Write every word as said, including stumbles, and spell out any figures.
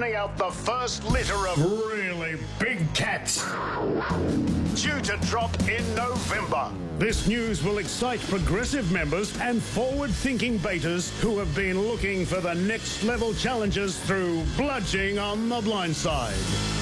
sending out the first litter of really big cats, due to drop in November. This news will excite progressive members and forward-thinking betas who have been looking for the next level challenges through bludging on the blind side.